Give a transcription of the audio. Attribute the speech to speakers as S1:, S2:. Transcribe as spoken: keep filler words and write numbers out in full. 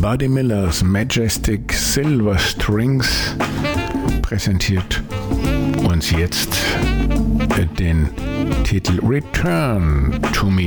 S1: Buddy Millers Majestic Silver Strings präsentiert uns jetzt den Titel Return to Me.